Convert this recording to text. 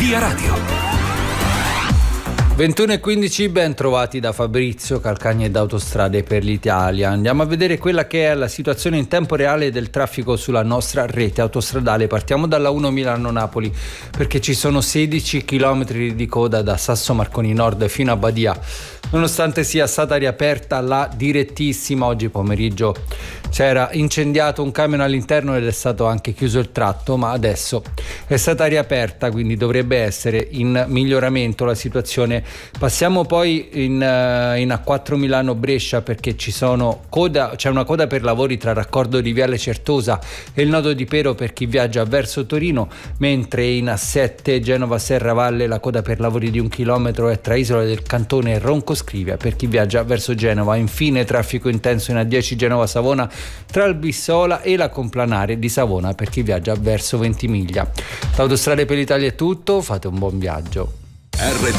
Via Radio. 21:15, ben trovati da Fabrizio Calcagni ed Autostrade per l'Italia. Andiamo a vedere quella che è la situazione in tempo reale del traffico sulla nostra rete autostradale. Partiamo dalla 1 Milano-Napoli, perché ci sono 16 km di coda da Sasso Marconi Nord fino a Badia. Nonostante sia stata riaperta la direttissima, oggi pomeriggio c'era incendiato un camion all'interno ed è stato anche chiuso il tratto, ma adesso è stata riaperta, quindi dovrebbe essere in miglioramento la situazione. Passiamo poi in A4 Milano-Brescia, perché c'è una coda per lavori tra raccordo di Viale Certosa e il nodo di Pero per chi viaggia verso Torino, mentre in A7 Genova-Serravalle la coda per lavori di 1 chilometro è tra Isola del Cantone e Roncoscrivia per chi viaggia verso Genova. Infine traffico intenso in A10 Genova-Savona tra il Bissola e la Complanare di Savona per chi viaggia verso Ventimiglia. L'Autostrade per l'Italia è tutto, fate un buon viaggio.